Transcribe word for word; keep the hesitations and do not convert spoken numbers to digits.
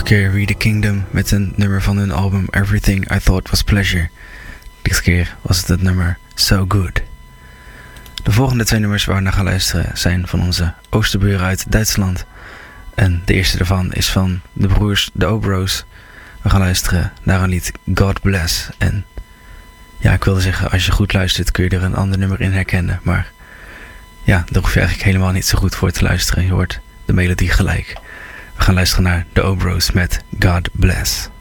keer We The Kingdom met een nummer van hun album Everything I Thought Was Pleasure. Deze keer was het het nummer So Good. De volgende twee nummers waar we naar gaan luisteren zijn van onze oosterburen uit Duitsland. En de eerste daarvan is van de broers de Obro's. We gaan luisteren naar een lied God Bless. En ja, ik wilde zeggen, als je goed luistert kun je er een ander nummer in herkennen. Maar ja, daar hoef je eigenlijk helemaal niet zo goed voor te luisteren. Je hoort de melodie gelijk. We gaan luisteren naar de Obro's met God Bless.